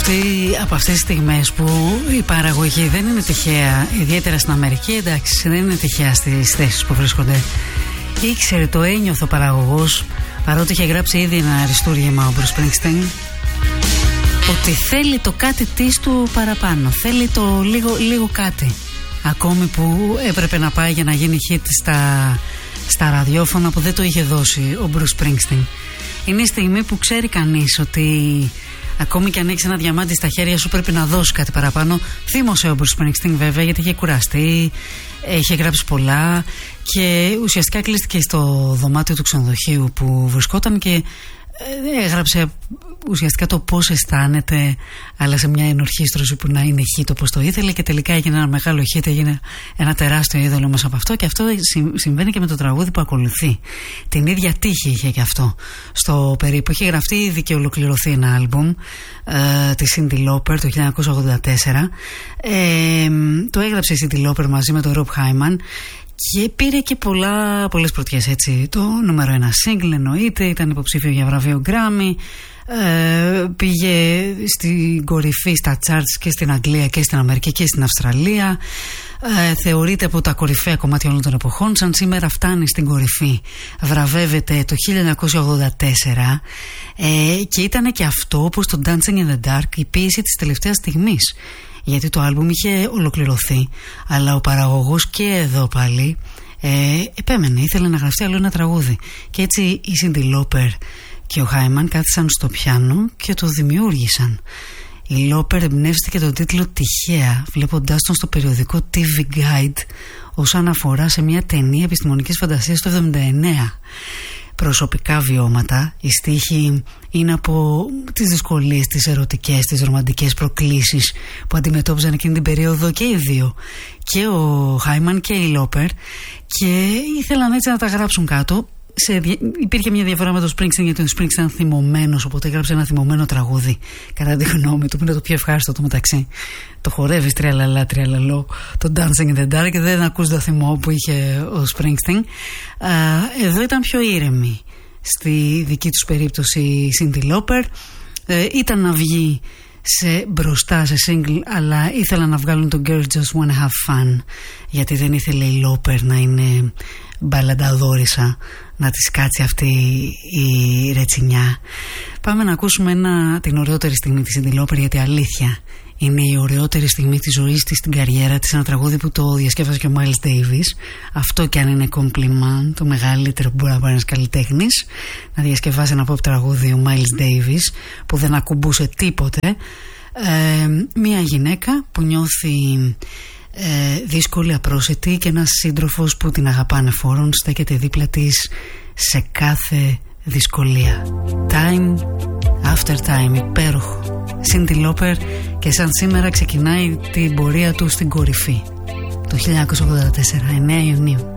Από αυτές τις στιγμές που η παραγωγή δεν είναι τυχαία, ιδιαίτερα στην Αμερική, εντάξει, δεν είναι τυχαία στις θέσεις που βρίσκονται. Ήξερε, το ένιωθε ο παραγωγός, παρότι είχε γράψει ήδη ένα αριστούργημα ο Bruce Springsteen, ότι θέλει το κάτι της του παραπάνω, θέλει το λίγο κάτι, ακόμη που έπρεπε να πάει για να γίνει hit στα ραδιόφωνα που δεν το είχε δώσει ο Bruce Springsteen. Είναι η στιγμή που ξέρει κανείς ότι ακόμη και αν έχεις ένα διαμάντι στα χέρια σου πρέπει να δώσεις κάτι παραπάνω. Θύμωσε ο Bruce Springsteen βέβαια, γιατί είχε κουραστεί, είχε γράψει πολλά και ουσιαστικά κλείστηκε στο δωμάτιο του ξενοδοχείου που βρισκόταν και έγραψε ουσιαστικά το πώς αισθάνεται, αλλά σε μια ενορχήστρωση που να είναι hit όπως το ήθελε, και τελικά έγινε ένα μεγάλο hit, έγινε ένα τεράστιο είδωλο μέσα από αυτό. Και αυτό συμβαίνει και με το τραγούδι που ακολουθεί. Την ίδια τύχη είχε και αυτό στο περίπου. Είχε γραφτεί ήδη και ολοκληρωθεί ένα άλμπουμ της Cyndi Lauper το 1984. Το έγραψε η Cyndi Lauper μαζί με τον Rob Hyman και πήρε και πολλές πρωτιές, έτσι. Το νούμερο 1 single εννοείται, ήταν υποψήφιο για βραβείο Grammy, πήγε στην κορυφή στα charts και στην Αγγλία και στην Αμερική και στην Αυστραλία, θεωρείται από τα κορυφαία κομμάτια όλων των εποχών. Σαν σήμερα φτάνει στην κορυφή, βραβεύεται το 1984 και ήταν και αυτό, όπως το Dancing in the Dark, η ποίηση της τελευταίας στιγμής, γιατί το άλμπουμ είχε ολοκληρωθεί, αλλά ο παραγωγός και εδώ πάλι επέμενε, ήθελε να γραφτεί άλλο ένα τραγούδι, και έτσι η Cyndi Lauper και ο Hyman κάθισαν στο πιάνο και το δημιούργησαν. Η Lauper εμπνεύστηκε τον τίτλο τυχαία, βλέποντάς τον στο περιοδικό TV Guide ως αναφορά σε μια ταινία επιστημονικής φαντασίας το 1979. Προσωπικά βιώματα, οι στίχοι είναι από τις δυσκολίες, τις ερωτικές, τις ρομαντικές προκλήσεις που αντιμετώπιζαν εκείνη την περίοδο και οι δύο, και ο Hyman και η Lauper, και ήθελαν έτσι να τα γράψουν κάτω. Υπήρχε μια διαφορά με τον Springsteen, γιατί ο Springsteen ήταν θυμωμένος, οπότε έγραψε ένα θυμωμένο τραγούδι, κατά τη γνώμη του, που είναι το πιο ευχάριστο το μεταξύ. Το χορεύεις τριαλαλά τριαλαλό, το Dancing in the Dark, και δεν ακούς το θυμό που είχε ο Springsteen. Εδώ ήταν πιο ήρεμη στη δική τους περίπτωση η Cyndi Lauper. Ήταν να βγει μπροστά σε single, αλλά ήθελαν να βγάλουν το Girls Just Wanna Have Fun, γιατί δεν ήθελε η Lauper να είναι μπαλανταδόρισα, να της κάτσει αυτή η ρετσινιά. Πάμε να ακούσουμε την ωραιότερη στιγμή της Cyndi Lauper, γιατί αλήθεια είναι η ωραιότερη στιγμή της ζωής της, στην καριέρα της, ένα τραγούδι που το διασκεύασε και ο Miles Davis. Αυτό κι αν είναι compliment, το μεγαλύτερο που μπορεί να πάρει ένας καλλιτέχνης, να διασκευάσει ένα pop τραγούδι ο Miles Davis που δεν ακουμπούσε τίποτε. Μια γυναίκα που νιώθει δύσκολη, απρόσιτη, και ένας σύντροφος που την αγαπάνε φόρον στέκεται δίπλα της σε κάθε δυσκολία. Time after time, υπέροχο. Cyndi Lauper, και σαν σήμερα ξεκινάει την πορεία του στην κορυφή το 1984, 9 Ιουνίου.